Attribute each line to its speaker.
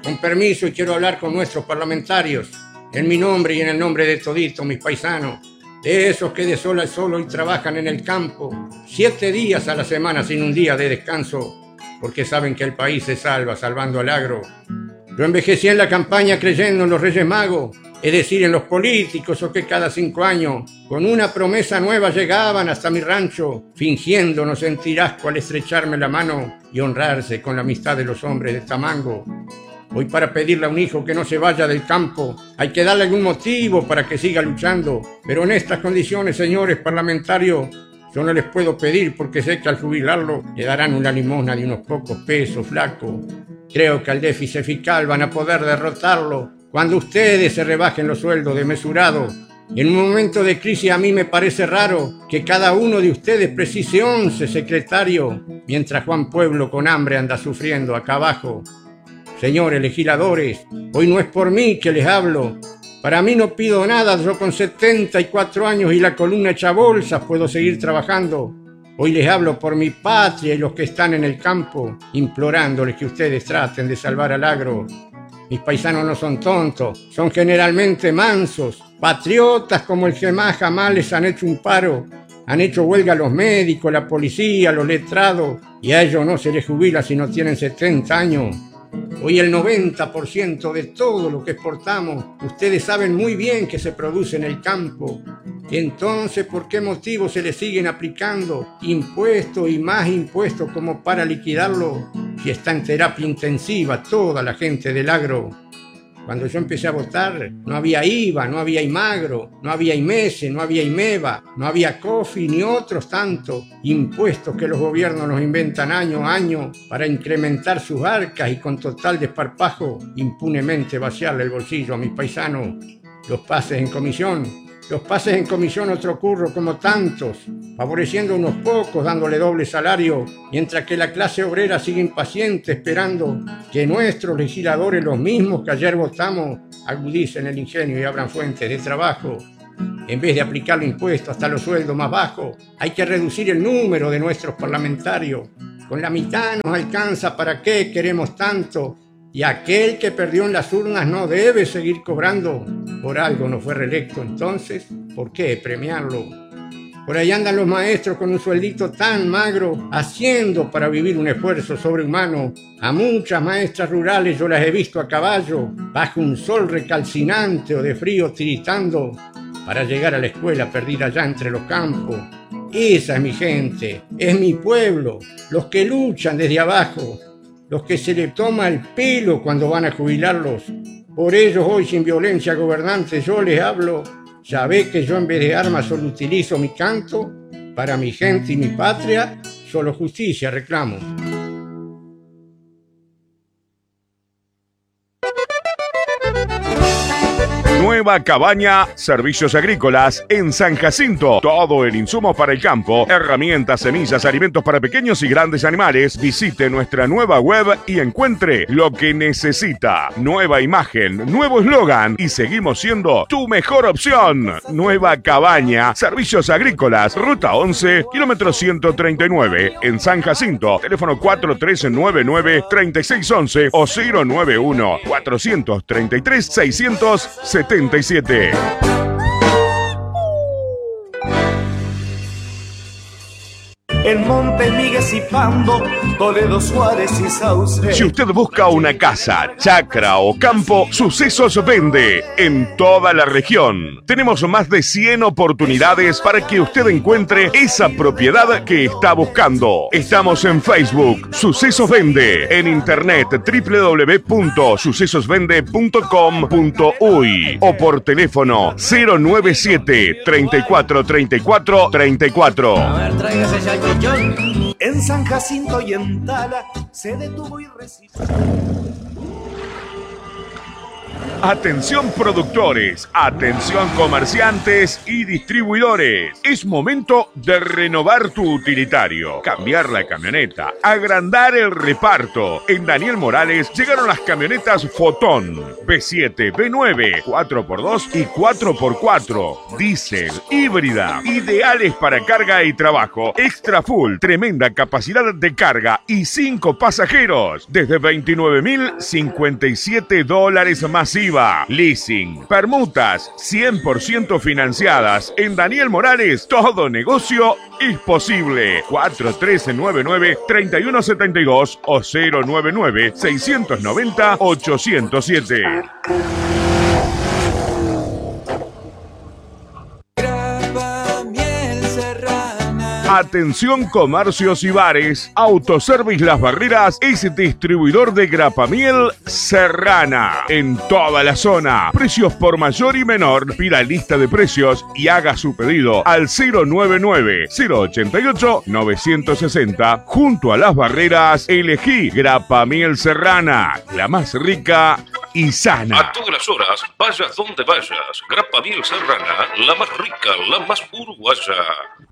Speaker 1: Con permiso, y quiero hablar con nuestros parlamentarios, en mi nombre y en el nombre de toditos mis paisanos, de esos que de sol a sol hoy trabajan en el campo, 7 días a la semana sin un día de descanso, porque saben que el país se salva salvando al agro. Yo envejecí en la campaña creyendo en los Reyes Magos, es decir, en los políticos, o que cada 5 años, con una promesa nueva llegaban hasta mi rancho, fingiendo no sentir asco al estrecharme la mano y honrarse con la amistad de los hombres de Tamango. Hoy, para pedirle a un hijo que no se vaya del campo, hay que darle algún motivo para que siga luchando, pero en estas condiciones, señores parlamentarios, yo no les puedo pedir, porque sé que al jubilarlo le darán una limosna de unos pocos pesos, flaco. Creo que al déficit fiscal van a poder derrotarlo cuando ustedes se rebajen los sueldos desmesurados. En un momento de crisis a mí me parece raro que cada uno de ustedes precise 11 secretarios, mientras Juan Pueblo con hambre anda sufriendo acá abajo. Señores legisladores, hoy no es por mí que les hablo. Para mí no pido nada, yo con 74 años y la columna hecha bolsas puedo seguir trabajando. Hoy les hablo por mi patria y los que están en el campo, implorándoles que ustedes traten de salvar al agro. Mis paisanos no son tontos, son generalmente mansos, patriotas como el que más jamás les han hecho un paro. Han hecho huelga los médicos, la policía, los letrados, y a ellos no se les jubila si no tienen 70 años. Hoy el 90% de todo lo que exportamos, ustedes saben muy bien que se produce en el campo. Entonces, ¿por qué motivo se le siguen aplicando impuestos y más impuestos como para liquidarlo si está en terapia intensiva toda la gente del agro? Cuando yo empecé a votar, no había IVA, no había IMAGRO, no había IMESE, no había IMEVA, no había COFI ni otros tantos impuestos que los gobiernos nos inventan año a año para incrementar sus arcas y con total desparpajo impunemente vaciarle el bolsillo a mis paisanos. Los pases en comisión otro curro como tantos, favoreciendo a unos pocos, dándole doble salario, mientras que la clase obrera sigue impaciente esperando que nuestros legisladores, los mismos que ayer votamos, agudicen el ingenio y abran fuentes de trabajo. En vez de aplicarle impuestos hasta los sueldos más bajos, hay que reducir el número de nuestros parlamentarios. Con la mitad nos alcanza, ¿para qué queremos tanto? Y aquel que perdió en las urnas no debe seguir cobrando. Por algo no fue reelecto, entonces, ¿por qué premiarlo? Por ahí andan los maestros con un sueldito tan magro, haciendo para vivir un esfuerzo sobrehumano. A muchas maestras rurales yo las he visto a caballo, bajo un sol recalcinante o de frío tiritando, para llegar a la escuela perdida allá entre los campos. Esa es mi gente, es mi pueblo, los que luchan desde abajo, los que se le toma el pelo cuando van a jubilarlos. Por ellos hoy, sin violencia gobernante, yo les hablo. Ya ve que yo en vez de armas solo utilizo mi canto. Para mi gente y mi patria, solo justicia reclamo.
Speaker 2: Nueva Cabaña, servicios agrícolas en San Jacinto. Todo el insumo para el campo, herramientas, semillas, alimentos para pequeños y grandes animales. Visite nuestra nueva web y encuentre lo que necesita. Nueva imagen, nuevo eslogan y seguimos siendo tu mejor opción. Nueva Cabaña, servicios agrícolas, ruta 11, kilómetro 139, en San Jacinto. Teléfono 4399-3611 o 091-433-677.
Speaker 3: En Monte Miguel y Pando, Toledo, Suárez y Sauce.
Speaker 2: Si usted busca una casa, chacra o campo, Sucesos Vende en toda la región. Tenemos más de 100 oportunidades para que usted encuentre esa propiedad que está buscando. Estamos en Facebook, Sucesos Vende, en internet www.sucesosvende.com.uy o por teléfono 097 34 34 34.
Speaker 3: A ver, tráigase ese chichón. En San Jacinto y en Tala se detuvo y resistió.
Speaker 2: Atención productores, atención comerciantes y distribuidores. Es momento de renovar tu utilitario, cambiar la camioneta, agrandar el reparto. En Daniel Morales llegaron las camionetas Fotón, B7, B9, 4x2 y 4x4, diésel, híbrida, ideales para carga y trabajo, extra full, tremenda capacidad de carga y 5 pasajeros, desde $29.057 masiva. Leasing, permutas, 100% financiadas. En Daniel Morales, todo negocio es posible. 4399-3172 o 099-690-807. Atención comercios y bares, Autoservice Las Barreras es distribuidor de grapamiel Serrana en toda la zona. Precios por mayor y menor. Pida lista de precios y haga su pedido al 099-088-960. Junto a Las Barreras, elegí grapamiel Serrana, la más rica y sana.
Speaker 4: A todas las horas, vayas donde vayas, grapamiel Serrana, la más rica, la más uruguaya.